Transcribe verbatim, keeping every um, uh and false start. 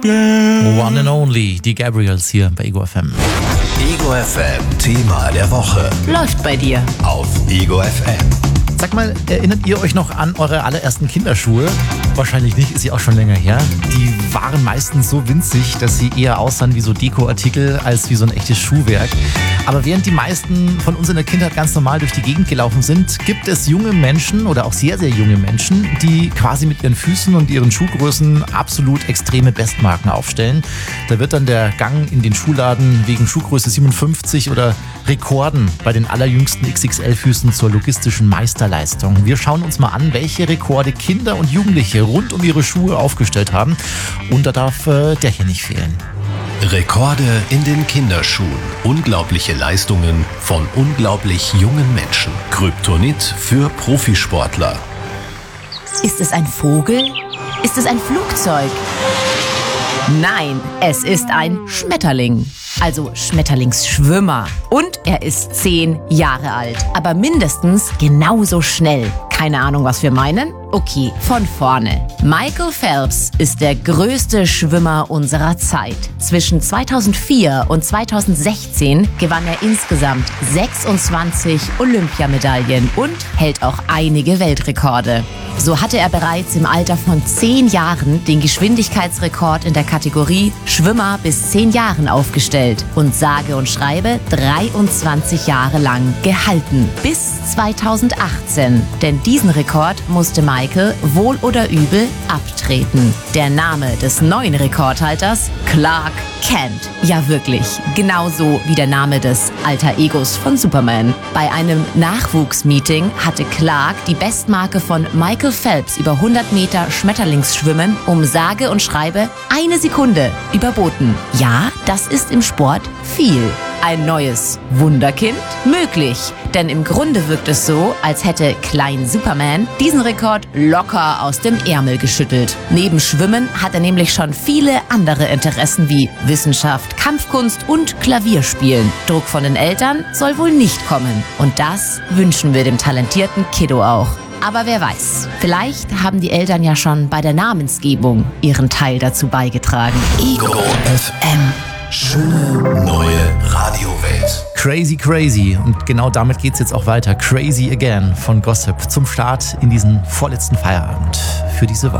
One and Only, die Gabriels hier bei Ego F M. Ego F M, Thema der Woche. Läuft bei dir. Auf Ego F M. Sag mal, erinnert ihr euch noch an eure allerersten Kinderschuhe? Wahrscheinlich nicht, ist ja auch schon länger her. Die waren meistens so winzig, dass sie eher aussahen wie so Dekoartikel als wie so ein echtes Schuhwerk. Aber während die meisten von uns in der Kindheit ganz normal durch die Gegend gelaufen sind, gibt es junge Menschen oder auch sehr, sehr junge Menschen, die quasi mit ihren Füßen und ihren Schuhgrößen absolut extreme Bestmarken aufstellen. Da wird dann der Gang in den Schuhladen wegen Schuhgröße siebenundfünfzig oder Rekorden bei den allerjüngsten X X L-Füßen zur logistischen Meisterleistung. Wir schauen uns mal an, welche Rekorde Kinder und Jugendliche rund um ihre Schuhe aufgestellt haben. Und da darf äh, der hier nicht fehlen. Rekorde in den Kinderschuhen. Unglaubliche Leistungen von unglaublich jungen Menschen. Kryptonit für Profisportler. Ist es ein Vogel? Ist es ein Flugzeug? Nein, es ist ein Schmetterling. Also Schmetterlingsschwimmer. Und er ist zehn Jahre alt. Aber mindestens genauso schnell. Keine Ahnung, was wir meinen? Okay, von vorne. Michael Phelps ist der größte Schwimmer unserer Zeit. Zwischen zweitausendvier und zweitausendsechzehn gewann er insgesamt sechsundzwanzig Olympiamedaillen und hält auch einige Weltrekorde. So hatte er bereits im Alter von zehn Jahren den Geschwindigkeitsrekord in der Kategorie Schwimmer bis zehn Jahren aufgestellt und sage und schreibe dreiundzwanzig Jahre lang gehalten. Bis zweitausendachtzehn. Denn diesen Rekord musste Michael wohl oder übel abtreten. Der Name des neuen Rekordhalters? Clark Kent. Ja wirklich, genauso wie der Name des Alter Egos von Superman. Bei einem Nachwuchsmeeting hatte Clark die Bestmarke von Michael Phelps über hundert Meter Schmetterlingsschwimmen um sage und schreibe eine Sekunde überboten. Ja, das ist im Sport viel. Ein neues Wunderkind? Möglich, denn im Grunde wirkt es so, als hätte Klein Superman diesen Rekord locker aus dem Ärmel geschüttelt. Neben Schwimmen hat er nämlich schon viele andere Interessen wie Wissenschaft, Kampfkunst und Klavierspielen. Druck von den Eltern soll wohl nicht kommen. Und das wünschen wir dem talentierten Kiddo auch. Aber wer weiß, vielleicht haben die Eltern ja schon bei der Namensgebung ihren Teil dazu beigetragen. Ego F M. Schöne neue Radiowelt. Crazy, crazy. Und genau damit geht's jetzt auch weiter. Crazy Again von Gossip zum Start in diesen vorletzten Feierabend für diese Woche.